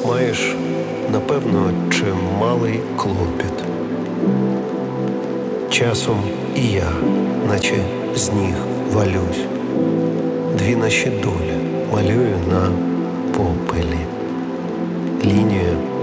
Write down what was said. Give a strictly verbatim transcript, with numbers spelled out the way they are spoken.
Маєш, напевно, чималий клопіт. Часом і я, наче з ніг валюсь. Дві наші долі малюю на попелі. Лінія